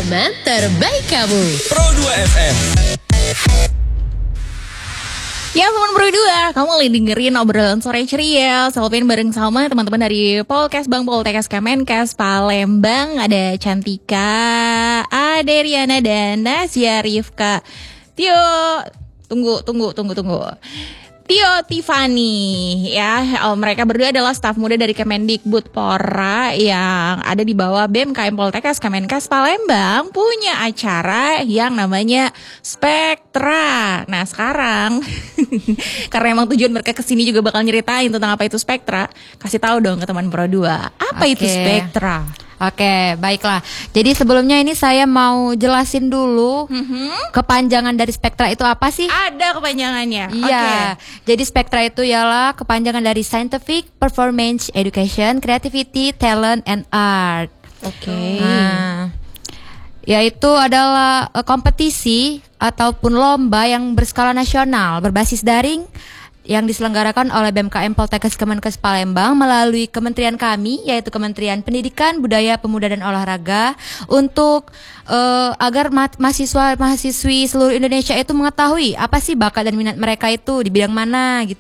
Pengalaman terbaik kamu. Pro 2 FM. Ya teman Pro 2, kamu lagi dengerin obrolan sore ceria Selfie bareng sama teman-teman dari Polkes Bang Poltekkes Kemenkes Palembang. Ada Cantika, Aderiana, dan Nazia Rifka. Tio, tunggu Tio Tiffany ya, mereka berdua adalah staf muda dari Kemendikbudpora yang ada di bawah BEM KM Poltekkes Kemenkes Palembang, punya acara yang namanya Spektra. Nah sekarang karena emang tujuan mereka kesini juga bakal nyeritain tentang apa itu Spektra, kasih tahu dong ke teman Pro 2 apa itu Spektra. Oke, baiklah. Jadi sebelumnya ini saya mau jelasin dulu kepanjangan dari Spektra itu apa sih? Ada kepanjangannya. Iya. Jadi Spektra itu ialah kepanjangan dari Scientific, Performance, Education, Creativity, Talent, and Art. Oke. Nah, yaitu adalah kompetisi ataupun lomba yang berskala nasional berbasis daring yang diselenggarakan oleh BMKM Poltekkes Kemenkes Palembang melalui kementerian kami, yaitu Kementerian Pendidikan, Budaya, Pemuda dan Olahraga, untuk agar mahasiswa-mahasiswi seluruh Indonesia itu mengetahui apa sih bakat dan minat mereka itu di bidang mana gitu.